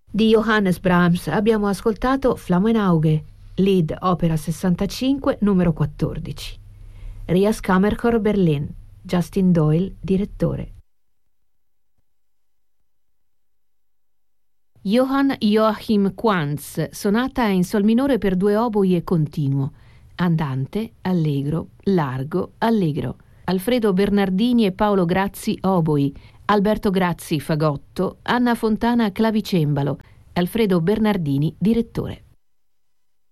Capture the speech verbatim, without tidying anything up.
Di Johannes Brahms abbiamo ascoltato Flammen Auge, lead opera sessantacinque, numero quattordici. Rias Kammerchor Berlin, Justin Doyle, direttore. Johann Joachim Quantz, sonata in sol minore per due oboi e continuo, andante, allegro, largo, allegro. Alfredo Bernardini e Paolo Grazzi oboi, Alberto Grazzi fagotto, Anna Fontana clavicembalo, Alfredo Bernardini direttore.